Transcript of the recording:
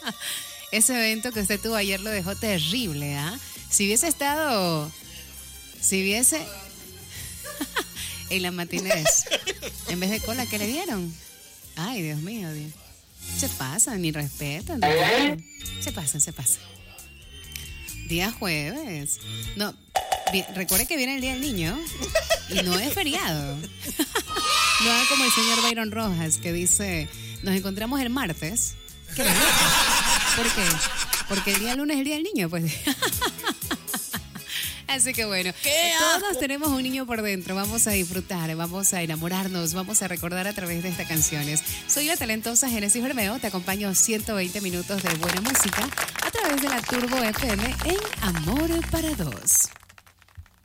Ese evento que usted tuvo ayer lo dejó terrible, ¿ah? Si hubiese en la matinés, en vez de cola, ¿qué le dieron? Ay, Dios mío, Dios. Se pasan, ni respetan. Se pasan. Día jueves. No, recuerde que viene el Día del Niño y no es feriado. No haga como el señor Byron Rojas que dice, nos encontramos el martes. ¿Qué? ¿Por qué? Porque el día lunes es el Día del Niño, pues. Así que bueno, todos tenemos un niño por dentro. Vamos a disfrutar, vamos a enamorarnos, vamos a recordar a través de estas canciones. Soy la talentosa Génesis Bermeo, te acompaño 120 minutos de buena música a través de la Turbo FM en Amor para Dos.